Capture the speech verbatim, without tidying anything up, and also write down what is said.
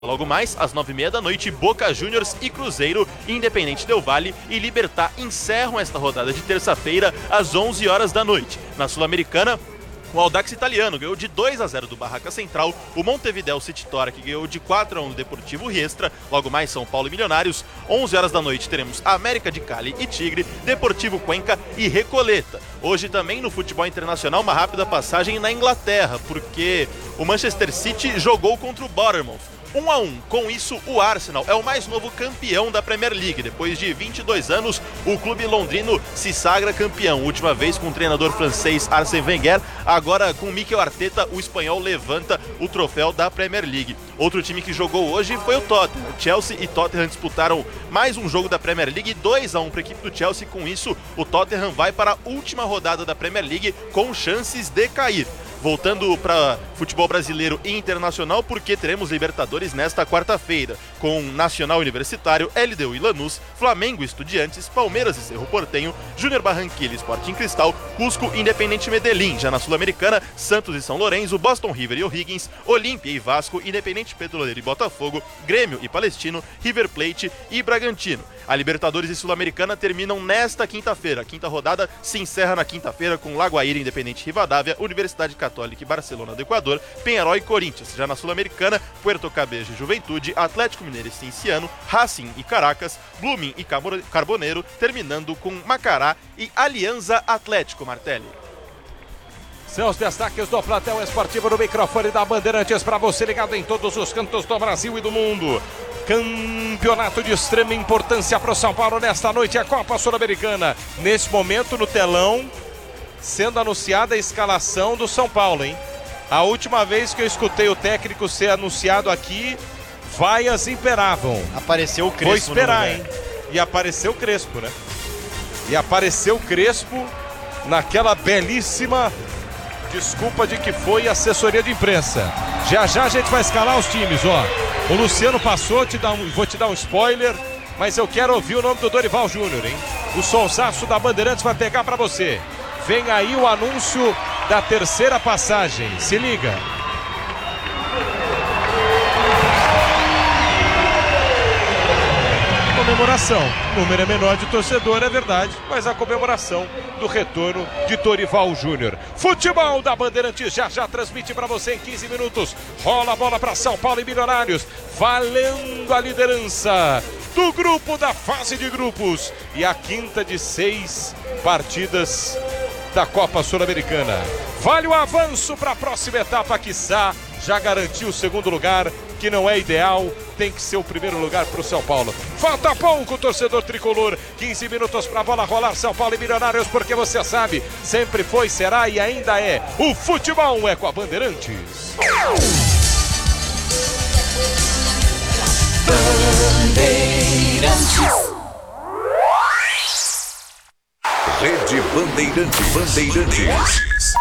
Logo mais, às nove e meia da noite, Boca Juniors e Cruzeiro, Independente Del Valle e Libertad encerram esta rodada de terça-feira às onze horas da noite. Na Sul-Americana, o Audax Italiano ganhou de dois a zero do Barraca Central, o Montevideo City Torque ganhou de quatro a um do Deportivo Riestra, logo mais São Paulo e Milionários, onze horas da noite teremos América de Cali e Tigre, Deportivo Cuenca e Recoleta. Hoje também no futebol internacional uma rápida passagem na Inglaterra, porque o Manchester City jogou contra o Bournemouth. um a um. Com isso, o Arsenal é o mais novo campeão da Premier League. Depois de vinte e dois anos, o clube londrino se sagra campeão. Última vez com o treinador francês Arsène Wenger, agora com Mikel Arteta, o espanhol levanta o troféu da Premier League. Outro time que jogou hoje foi o Tottenham. O Chelsea e Tottenham disputaram mais um jogo da Premier League, dois a um para a equipe do Chelsea. Com isso, o Tottenham vai para a última rodada da Premier League com chances de cair. Voltando para futebol brasileiro e internacional, porque teremos Libertadores nesta quarta-feira, com Nacional Universitário, L D U e Lanús, Flamengo e Estudiantes, Palmeiras e Cerro Porteño, Júnior Barranquilla e Sporting Cristal, Cusco e Independente Medellín. Já na Sul-Americana, Santos e São Lourenço, Boston River e O'Higgins, Olímpia e Vasco, Independente Petroleiro e Botafogo, Grêmio e Palestino, River Plate e Bragantino. A Libertadores e Sul-Americana terminam nesta quinta-feira. A quinta rodada se encerra na quinta-feira com Lagoaíra, Independente Rivadavia, Universidade Católica e Barcelona do Equador, Peñarol e Corinthians. Já na Sul-Americana, Puerto Cabello e Juventude, Atlético Mineiro e Cienciano, Racing e Caracas, Blooming e Carboneiro, terminando com Macará e Alianza Atlético, Martelli. São os destaques do Plantel Esportivo no microfone da Bandeirantes para você ligado em todos os cantos do Brasil e do mundo. Campeonato de extrema importância para o São Paulo nesta noite, a Copa Sul-Americana. Nesse momento no telão, sendo anunciada a escalação do São Paulo, hein? A última vez que eu escutei o técnico ser anunciado aqui, vaias imperavam. Apareceu o Crespo. Vou esperar, hein? E apareceu o Crespo, né? E apareceu o Crespo naquela belíssima desculpa de que foi assessoria de imprensa. Já já a gente vai escalar os times, ó. O Luciano passou, te dá um, vou te dar um spoiler, mas eu quero ouvir o nome do Dorival Júnior, hein? O sonsaço da Bandeirantes vai pegar pra você. Vem aí o anúncio da terceira passagem. Se liga. Comemoração. O número é menor de torcedor, é verdade, mas a comemoração do retorno de Dorival Júnior. Futebol da Bandeirantes já já transmite para você em quinze minutos. Rola a bola para São Paulo e Milionários, valendo a liderança do grupo da fase de grupos e a quinta de seis partidas da Copa Sul-Americana. Vale o avanço para a próxima etapa, quiçá já garantiu o segundo lugar, que não é ideal, tem que ser o primeiro lugar para o São Paulo. Falta pouco, torcedor tricolor, quinze minutos para a bola rolar, São Paulo e Milionários, porque você sabe, sempre foi, será e ainda é. O futebol é com a Bandeirantes. Bandeirantes. Rede Bandeirantes. Bandeirantes.